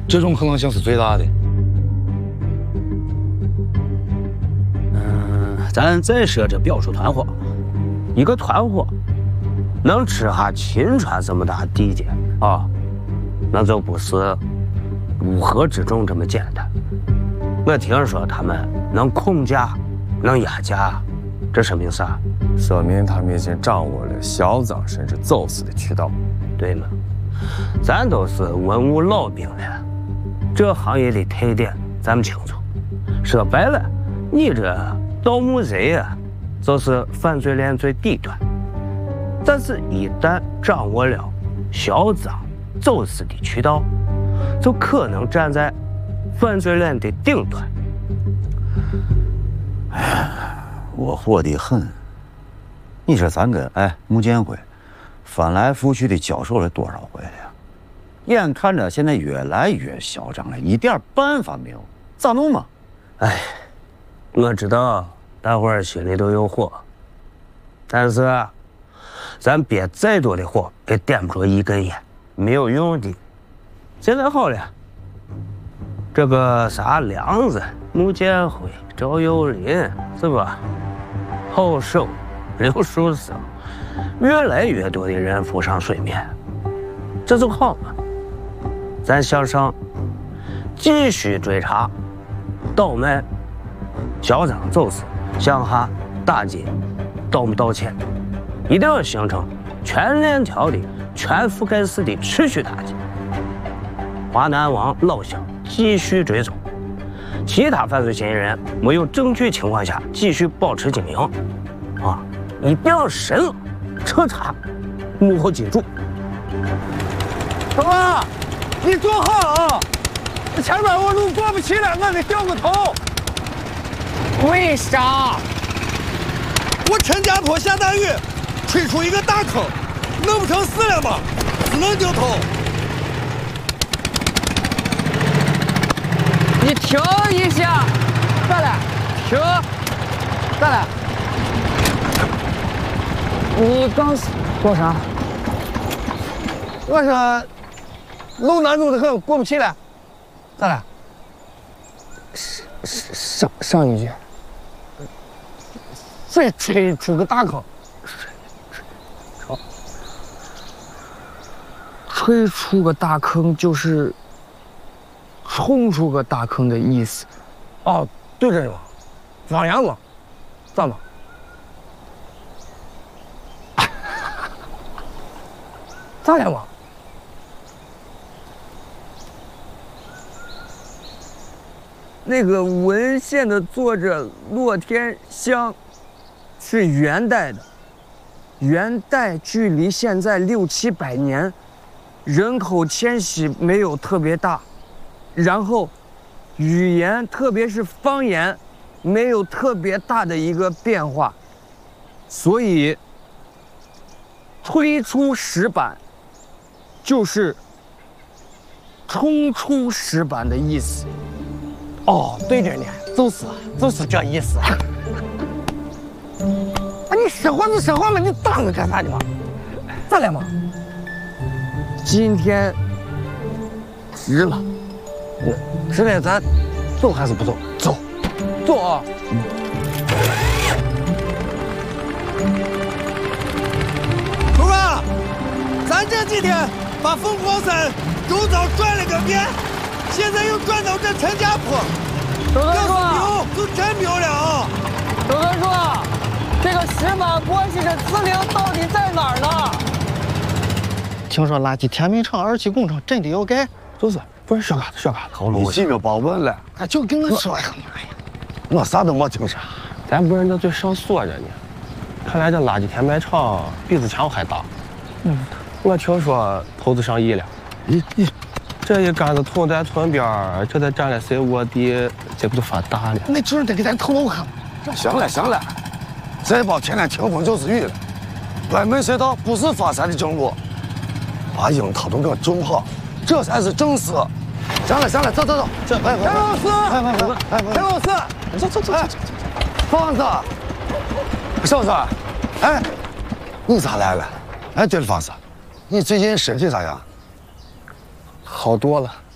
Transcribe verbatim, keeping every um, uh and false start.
这种可能性是最大的。 嗯，咱再说这表叔团伙，一个团伙能吃下秦川这么大地界啊，那就不是乌合之众这么简单。我听说他们能控价，能压价，这说明啥？ 说明他们已经掌握了销赃甚至走私的渠道。 对吗？咱都是文武老兵了，这行业的特点咱们清楚。说白了，你这盗墓贼啊，就是犯罪链最底端。但是，一旦掌握了销赃、走私的渠道，就可能站在犯罪链的顶端。 哎呀，我火得很。你说咱跟哎穆建辉翻来覆去的交手了多少回了呀？眼看着现在越来越嚣张了，一点办法没有，咋弄嘛？ 哎，我知道大伙儿心里都有火，但是咱憋再多的火也点不着一根烟，没有用的。现在好了，这个啥梁子、穆建辉、赵又林，是吧？好手、刘树生，越来越多的人浮上水面，这就好嘛。咱向上继续追查倒卖、销赃走私，向下打击盗墓盗窃，一定要形成全链条的、全覆盖式的持续打击。华南往老乡继续追踪，其他犯罪嫌疑人没有证据情况下继续保持精明，啊，一定要深入彻查，幕后接住。 大哥，你坐好了啊！前面我路过不去了，我得掉个头。为啥？ 我陈家坡下大雨，吹出一个大坑，弄不成死了吗？只能掉头。 你停一下，咋了？停，咋了？你刚说啥？我说路难走的很，过不去了。咋了？上上一句，再吹出个大坑。好，吹出个大坑就是冲出个大坑的意思。哦，对着呢嘛，方言嘛，咋嘛？咋了嘛？那个文献的作者骆天香是元代的，元代距离现在六七百年，人口迁徙没有特别大，然后语言特别是方言没有特别大的一个变化，所以推出石板就是冲出石板的意思。哦，对着呢，就是就是这意思。啊，你说话就说话嘛，你挡着干啥的嘛？咋了嘛？今天值了，值了，咱走还是不走？走，走啊！ 头啊，咱这几天把凤凰山周遭转了个遍。现在又转到这陈家坡， 周队叔，就真妙了啊！ 周队叔，这个石板关系的资料到底在哪儿呢？听说垃圾填埋场、二期工程真的要盖，就是不是小嘎子小嘎子， 好了，你几个别问了， 哎，就跟我说呀， 我啥都没听说， 咱不是这嘴上锁着呢。看来这垃圾填埋场比之前还大。嗯，我听说投资上亿了。 咦咦。 这一杆子土在村边儿，这再占了谁窝地，这不就发大了？ 那主任得给咱透露看。 行了行了，再报天天听风就是雨了。关门隧道不是发财的正路，把樱桃都给种好，这才是正事。行了行了，走走走，这陈老师， 哎哎哎， 陈老师， 走走走走走，房子，小子，哎，你咋来了？哎，对了，房子，你最近身体咋样？ 好多了，